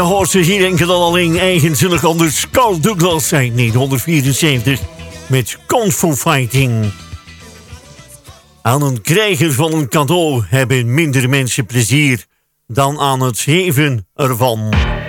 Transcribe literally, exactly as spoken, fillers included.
hoort ze hier enkel alleen eigenzinnig anders. Carl Douglas uit negentien vierenzeventig met Kung Fu Fighting. Aan een krijgen van een cadeau hebben minder mensen plezier dan aan het geven ervan.